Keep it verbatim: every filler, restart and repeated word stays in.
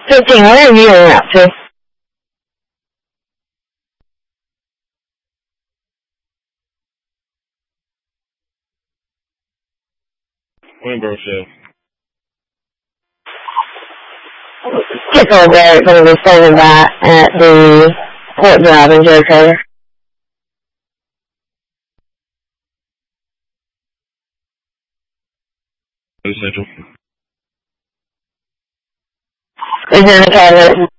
最近我也有人两岁。 Morning, Berkshire. People are going to be saying that at the port job in Joe Taylor. Central. Is there any kind of